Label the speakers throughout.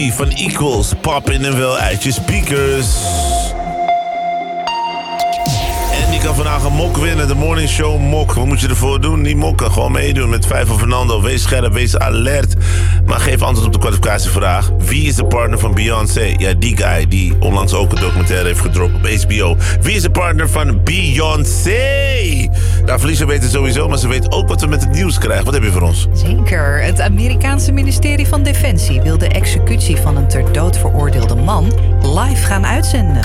Speaker 1: van Equals, pop in en wel uit je speakers. En je kan vandaag een mok winnen, de morning show mok. Wat moet je ervoor doen? Niet mokken, gewoon meedoen met 5 van Fernando. Wees scherp, wees alert. Maar geef antwoord op de kwalificatievraag. Wie is de partner van Beyoncé? Ja, die guy die onlangs ook een documentaire heeft gedropt op HBO. Wie is de partner van Beyoncé? Nou, Felicia weet het sowieso, maar ze weet ook wat we met het nieuws krijgen. Wat heb je voor ons?
Speaker 2: Zeker. Het Amerikaanse ministerie van Defensie wil de executie van een ter dood veroordeelde man live gaan uitzenden.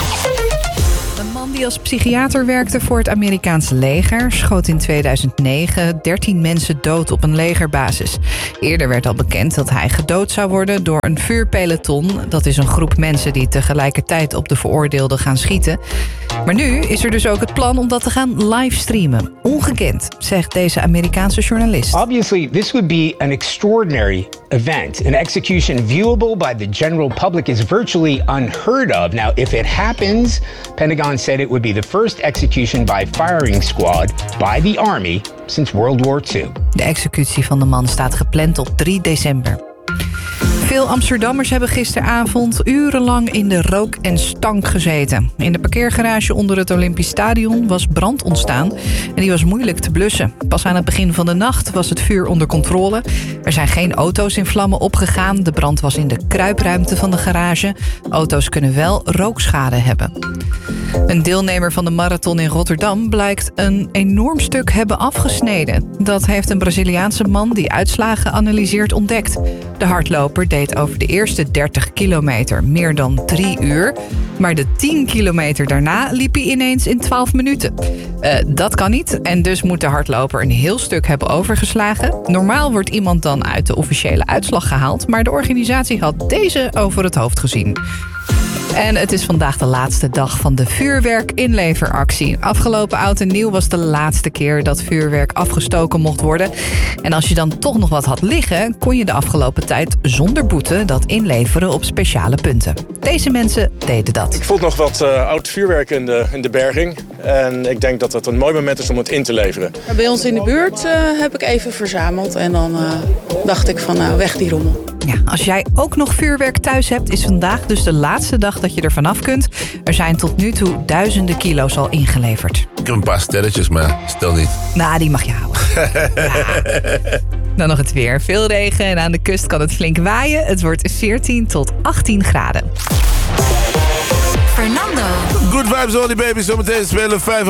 Speaker 2: Een man die als psychiater werkte voor het Amerikaanse leger schoot in 2009 13 mensen dood op een legerbasis. Eerder werd al bekend dat hij gedood zou worden door een vuurpeloton. Dat is een groep mensen die tegelijkertijd op de veroordeelde gaan schieten. Maar nu is er dus ook het plan om dat te gaan livestreamen. Ongekend, zegt deze Amerikaanse journalist.
Speaker 3: Obviously, this would be an extraordinary event. An execution viewable by the general public is virtually unheard of. Now, if it happens, Pentagon said it would be the first execution by firing squad by the Army since World War II.
Speaker 2: De executie van de man staat gepland op 3 december. Veel Amsterdammers hebben gisteravond urenlang in de rook en stank gezeten. In de parkeergarage onder het Olympisch Stadion was brand ontstaan en die was moeilijk te blussen. Pas aan het begin van de nacht was het vuur onder controle. Er zijn geen auto's in vlammen opgegaan. De brand was in de kruipruimte van de garage. Auto's kunnen wel rookschade hebben. Een deelnemer van de marathon in Rotterdam blijkt een enorm stuk hebben afgesneden. Dat heeft een Braziliaanse man die uitslagen analyseert ontdekt. De hardloper deed over de eerste 30 kilometer meer dan 3 uur. Maar de 10 kilometer daarna liep hij ineens in 12 minuten. Dat kan niet en dus moet de hardloper een heel stuk hebben overgeslagen. Normaal wordt iemand dan uit de officiële uitslag gehaald, maar de organisatie had deze over het hoofd gezien. En het is vandaag de laatste dag van de vuurwerk-inleveractie. Afgelopen oud en nieuw was de laatste keer dat vuurwerk afgestoken mocht worden. En als je dan toch nog wat had liggen, kon je de afgelopen tijd zonder boete dat inleveren op speciale punten. Deze mensen deden dat.
Speaker 4: Ik vond nog wat oud vuurwerk in de berging. En ik denk dat het een mooi moment is om het in te leveren.
Speaker 5: Bij ons in de buurt heb ik even verzameld. En dan dacht ik van nou, weg die rommel.
Speaker 2: Ja, als jij ook nog vuurwerk thuis hebt, is vandaag dus de laatste dag dat je er vanaf kunt. Er zijn tot nu toe duizenden kilo's al ingeleverd.
Speaker 1: Ik heb een paar sterretjes, maar stel niet.
Speaker 2: Nou, die mag je houden. Ja. Dan nog het weer. Veel regen en aan de kust kan het flink waaien. Het wordt 14 tot 18 graden.
Speaker 6: Fernando.
Speaker 1: Good vibes only, baby. Zometeen spelen 5